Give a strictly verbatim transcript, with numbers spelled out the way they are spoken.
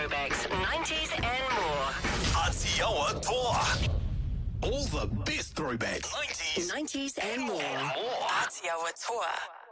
throwbacks, nineties and more. Atiawa Toa. All the best throwbacks. nineties. nineties and more. More. Atiawa Toa.